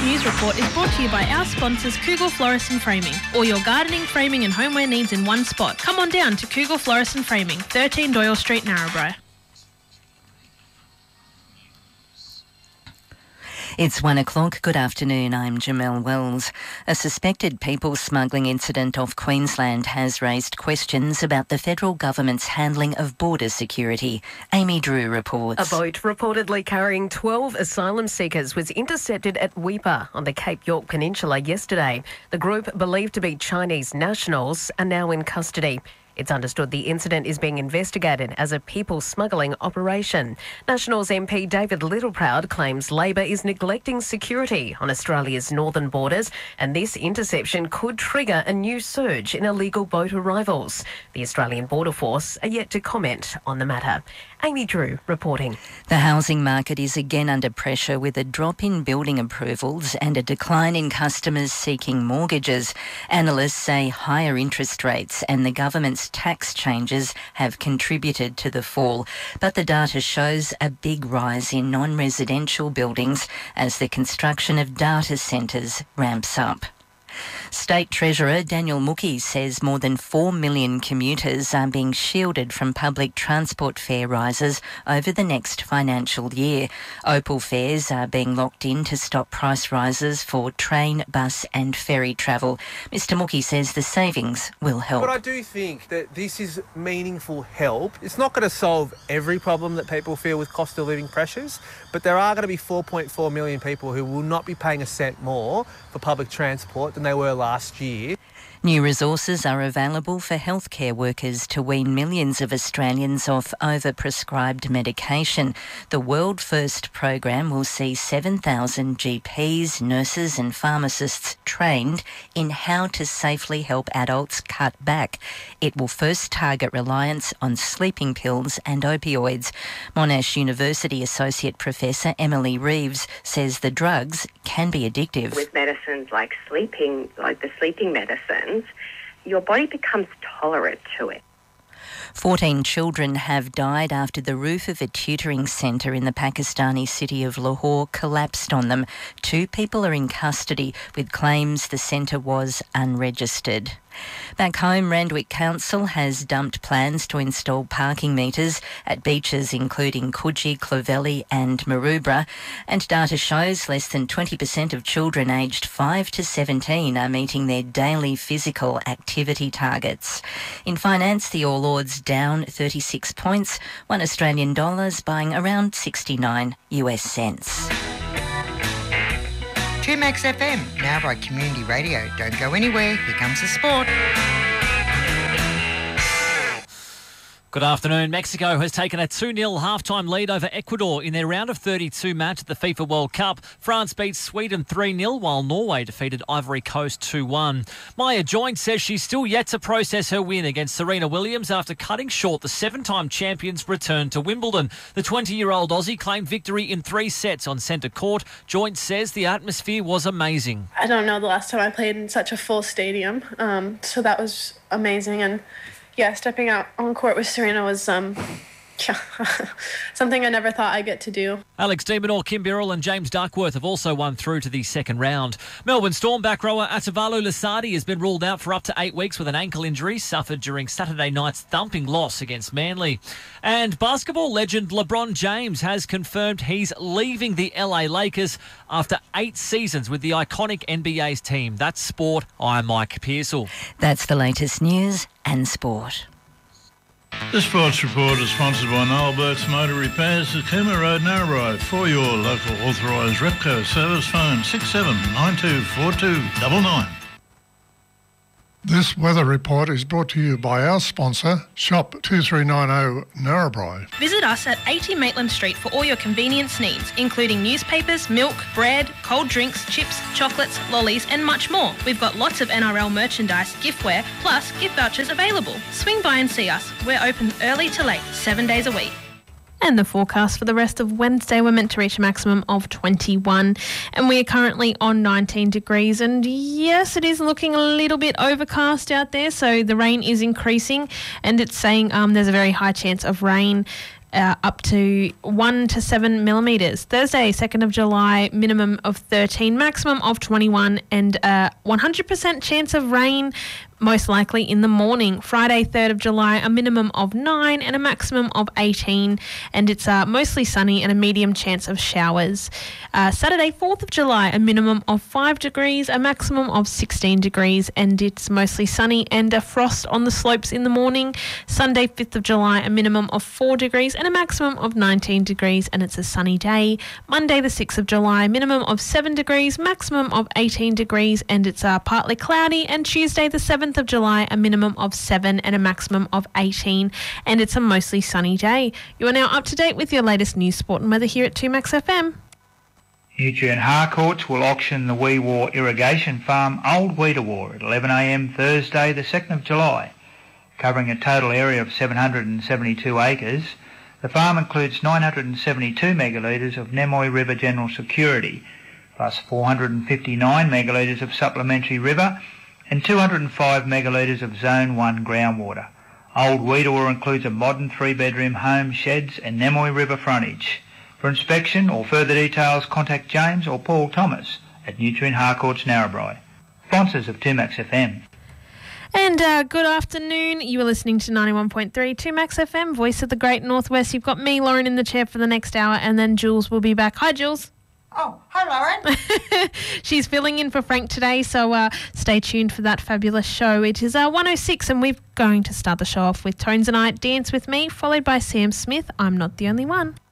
News Report is brought to you by our sponsors Cougal Florist and Framing. All your gardening, framing and homeware needs in one spot. Come on down to Cougal Florist and Framing, 13 Doyle Street, Narrabri. It's 1 o'clock. Good afternoon. I'm Jamelle Wells. A suspected people smuggling incident off Queensland has raised questions about the federal government's handling of border security. Amy Drew reports. A boat reportedly carrying 12 asylum seekers was intercepted at Weipa on the Cape York Peninsula yesterday. The group, believed to be Chinese nationals, are now in custody. It's understood the incident is being investigated as a people smuggling operation. Nationals MP David Littleproud claims Labor is neglecting security on Australia's northern borders, and this interception could trigger a new surge in illegal boat arrivals. The Australian Border Force are yet to comment on the matter. Amy Drew reporting. The housing market is again under pressure with a drop in building approvals and a decline in customers seeking mortgages. Analysts say higher interest rates and the government's tax changes have contributed to the fall. But the data shows a big rise in non-residential buildings as the construction of data centres ramps up. State Treasurer Daniel Mookhey says more than 4 million commuters are being shielded from public transport fare rises over the next financial year. Opal fares are being locked in to stop price rises for train, bus and ferry travel. Mr Mookhey says the savings will help. But I do think that this is meaningful help. It's not going to solve every problem that people feel with cost of living pressures, but there are going to be 4.4 million people who will not be paying a cent more for public transport than they were last year. New resources are available for healthcare workers to wean millions of Australians off overprescribed medication. The World First program will see 7,000 GPs, nurses and pharmacists trained in how to safely help adults cut back. It will first target reliance on sleeping pills and opioids. Monash University Associate Professor Emily Reeves says the drugs can be addictive. With medicines like the sleeping medicines, your body becomes tolerant to it. 14 children have died after the roof of a tutoring centre in the Pakistani city of Lahore collapsed on them. 2 people are in custody with claims the centre was unregistered. Back home, Randwick Council has dumped plans to install parking meters at beaches including Coogee, Clovelly and Maroubra, and data shows less than 20% of children aged 5 to 17 are meeting their daily physical activity targets. In finance, the All Ords down 36 points, $1 Australian buying around 69 US cents. 2Max FM, now by Community Radio. Don't go anywhere, here comes the sport. Good afternoon. Mexico has taken a 2-0 half-time lead over Ecuador in their round of 32 match at the FIFA World Cup. France beat Sweden 3-0 while Norway defeated Ivory Coast 2-1. Maya Joint says she's still yet to process her win against Serena Williams after cutting short the 7-time champion's return to Wimbledon. The 20-year-old Aussie claimed victory in 3 sets on centre court. Joint says the atmosphere was amazing. I don't know the last time I played in such a full stadium, so that was amazing. And yeah, stepping out on court with Serena was something I never thought I'd get to do. Alex de Minaur, Kim Birrell and James Duckworth have also won through to the second round. Melbourne Storm back rower Atavalu Lasardi has been ruled out for up to 8 weeks with an ankle injury suffered during Saturday night's thumping loss against Manly. And basketball legend LeBron James has confirmed he's leaving the LA Lakers after 8 seasons with the iconic NBA's team. That's sport. I'm Mike Pearsall. That's the latest news and sport. The Sports Report is sponsored by Noel Burke's Motor Repairs at Cooma Road, Narrabri. For your local authorised Repco service, phone 67924299. This weather report is brought to you by our sponsor, Shop 2390 Narrabri. Visit us at 80 Maitland Street for all your convenience needs, including newspapers, milk, bread, cold drinks, chips, chocolates, lollies and much more. We've got lots of NRL merchandise, giftware, plus gift vouchers available. Swing by and see us. We're open early to late, 7 days a week. And the forecast for the rest of Wednesday, we're meant to reach a maximum of 21 and we are currently on 19 degrees. And yes, it is looking a little bit overcast out there, so the rain is increasing and it's saying there's a very high chance of rain up to 1 to 7 millimetres. Thursday, 2nd of July, minimum of 13, maximum of 21, and 100% chance of rain, most likely in the morning. Friday, 3rd of July, a minimum of 9 and a maximum of 18, and it's mostly sunny and a medium chance of showers. Saturday, 4th of July, a minimum of 5 degrees, a maximum of 16 degrees, and it's mostly sunny and a frost on the slopes in the morning. Sunday, 5th of July, a minimum of 4 degrees and a maximum of 19 degrees, and it's a sunny day. Monday, the 6th of July, minimum of 7 degrees, maximum of 18 degrees, and it's partly cloudy. And Tuesday, the 7th of July, a minimum of 7 and a maximum of 18, and it's a mostly sunny day. You are now up to date with your latest news, sport and weather here at 2Max FM. Nutrien Harcourts will auction the Wee War Irrigation Farm Old Weedawar at 11 a.m. Thursday, the 2nd of July. Covering a total area of 772 acres, the farm includes 972 megalitres of Nemoy River General Security, plus 459 megalitres of supplementary river and 205 megalitres of Zone 1 groundwater. Old Weedawar includes a modern 3-bedroom home, sheds and Nemoy River frontage. For inspection or further details, contact James or Paul Thomas at Nutrien Harcourts, Narrabri. Sponsors of 2Max FM. And good afternoon. You are listening to 91.3 2Max FM, voice of the Great Northwest. You've got me, Lauren, in the chair for the next hour, and then Jules will be back. Hi, Jules. Oh, hi, Lauren. She's filling in for Frank today, so stay tuned for that fabulous show. It is 1:06, and we're going to start the show off with Tones and I, Dance With Me, followed by Sam Smith, I'm Not the Only One.